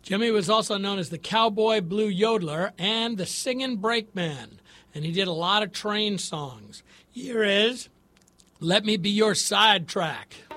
Jimmy was also known as the Cowboy Blue Yodeler and the Singin' Brakeman, and he did a lot of train songs. Here is Let Me Be Your Sidetrack.